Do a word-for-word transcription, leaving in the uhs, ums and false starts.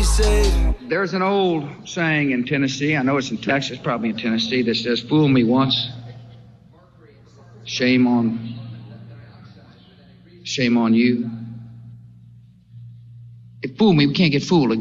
said. There's an old saying in Tennessee, I know it's in Texas, probably in Tennessee, that says, fool me once, shame on, shame on you. If fool me, we can't get fooled again.